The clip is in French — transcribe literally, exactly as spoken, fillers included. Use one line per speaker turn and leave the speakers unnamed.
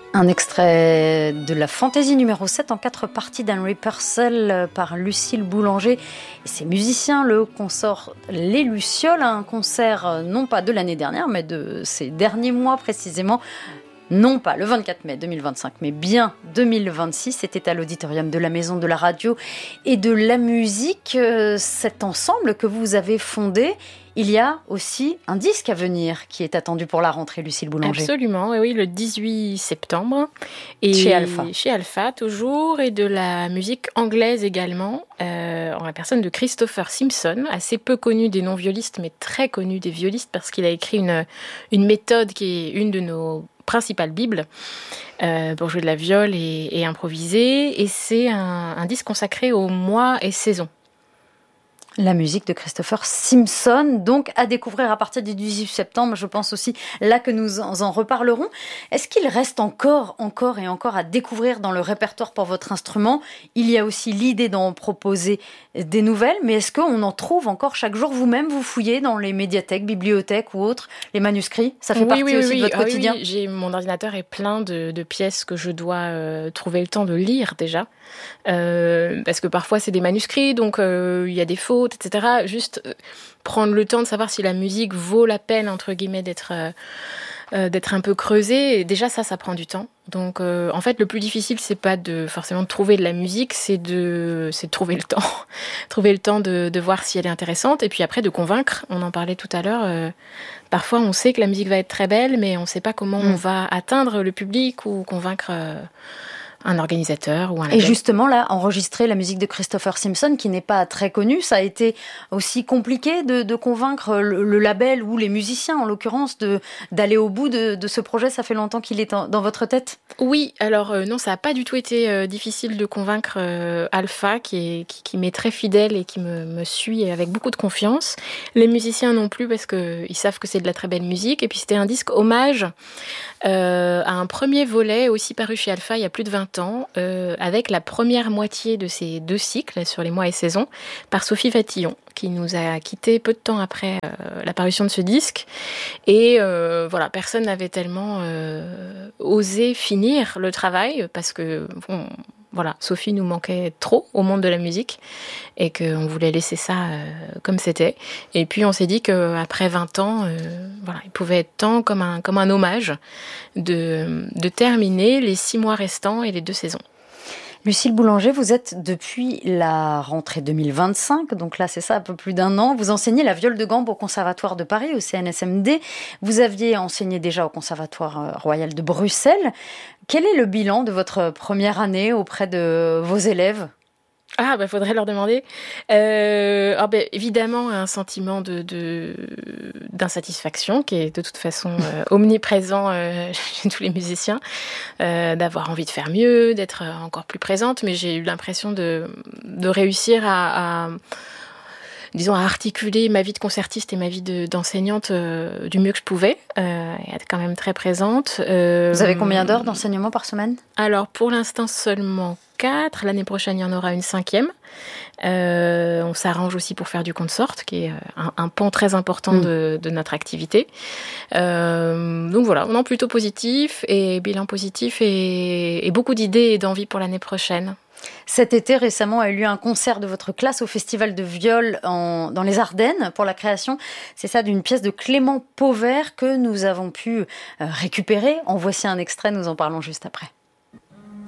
Un extrait de la Fantaisie numéro sept en quatre parties d'Henry Purcell par Lucille Boulanger et ses musiciens, le consort Les Lucioles, un concert non pas de l'année dernière mais de ces derniers mois précisément. Non pas le vingt-quatre mai deux mille vingt-cinq, mais bien deux mille vingt-six. C'était à l'auditorium de la Maison de la Radio et de la Musique. Cet ensemble que vous avez fondé, il y a aussi un disque à venir qui est attendu pour la rentrée, Lucille Boulanger.
Absolument, oui, oui, le dix-huit septembre.
Et chez Alpha.
Chez Alpha, toujours, et de la musique anglaise également, euh, en la personne de Christopher Simpson, assez peu connu des non-violistes, mais très connu des violistes, parce qu'il a écrit une, une méthode qui est une de nos principale bible euh, pour jouer de la viole et, et improviser, et c'est un, un disque consacré aux mois et saisons.
La musique de Christopher Simpson, donc à découvrir à partir du dix-huit septembre, je pense aussi là que nous en reparlerons. Est-ce qu'il reste encore, encore et encore à découvrir dans le répertoire pour votre instrument ? Il y a aussi l'idée d'en proposer des nouvelles, mais est-ce qu'on en trouve encore chaque jour ? Vous-même, vous fouillez dans les médiathèques, bibliothèques ou autres, les manuscrits ? Ça fait
oui,
partie
oui,
aussi
oui,
de votre
ah,
quotidien ?
oui, oui. J'ai, mon ordinateur est plein de, de pièces que je dois euh, trouver le temps de lire déjà. Euh, parce que parfois c'est des manuscrits, donc euh, il y a des fautes, et cetera. Juste euh, prendre le temps de savoir si la musique vaut la peine, entre guillemets, d'être, euh, euh, d'être un peu creusée. Et déjà ça, ça prend du temps. Donc euh, en fait, le plus difficile, c'est pas de forcément de trouver de la musique, c'est de, c'est de trouver le temps. trouver le temps de, de voir si elle est intéressante, et puis après de convaincre. On en parlait tout à l'heure. Euh, parfois, on sait que la musique va être très belle, mais on sait pas comment mmh. on va atteindre le public ou convaincre... Euh, un organisateur ou un label.
Et justement, là, enregistrer la musique de Christopher Simpson, qui n'est pas très connue, ça a été aussi compliqué de, de convaincre le, le label ou les musiciens, en l'occurrence, de, d'aller au bout de, de ce projet. Ça fait longtemps qu'il est en, dans votre tête ?
Oui, alors euh, non, ça n'a pas du tout été euh, difficile de convaincre euh, Alpha, qui, est, qui, qui m'est très fidèle et qui me, me suit avec beaucoup de confiance. Les musiciens non plus, parce qu'ils savent que c'est de la très belle musique. Et puis c'était un disque hommage euh, à un premier volet, aussi paru chez Alpha il y a plus de vingt ans, euh, avec la première moitié de ces deux cycles sur les mois et saisons, par Sophie Fatillon, qui nous a quittés peu de temps après euh, la parution de ce disque. Et euh, voilà, personne n'avait tellement euh, osé finir le travail, parce que bon, voilà, Sophie nous manquait trop au monde de la musique, et qu'on voulait laisser ça euh, comme c'était. Et puis on s'est dit qu'après vingt ans, euh, voilà, il pouvait être temps, comme un, comme un hommage, de, de terminer les six mois restants et les deux saisons.
Lucille Boulanger, vous êtes depuis la rentrée deux mille vingt-cinq, donc là c'est ça, un peu plus d'un an. Vous enseignez la viole de gambe au Conservatoire de Paris, au C N S M D. Vous aviez enseigné déjà au Conservatoire royal de Bruxelles. Quel est le bilan de votre première année auprès de vos élèves ?
Ah, bah, faudrait leur demander. Euh, alors, bah, évidemment, un sentiment de, de, d'insatisfaction qui est de toute façon euh, omniprésent euh, chez tous les musiciens, euh, d'avoir envie de faire mieux, d'être encore plus présente, mais j'ai eu l'impression de, de réussir à, à, disons, à articuler ma vie de concertiste et ma vie de, d'enseignante euh, du mieux que je pouvais, euh, et être quand même très présente. Euh,
Vous avez combien d'heures d'enseignement par semaine ?
Alors, pour l'instant, seulement quatre. L'année prochaine, il y en aura une cinquième. Euh, on s'arrange aussi pour faire du consort, qui est un, un pan très important mmh. de, de notre activité. Euh, donc voilà, on est plutôt positif, et bilan positif, et, et beaucoup d'idées et d'envie pour l'année prochaine.
Cet été, récemment, a eu lieu un concert de votre classe au Festival de Viol en, dans les Ardennes pour la création, c'est ça, d'une pièce de Clément Pauvert que nous avons pu récupérer. En voici un extrait, nous en parlons juste après.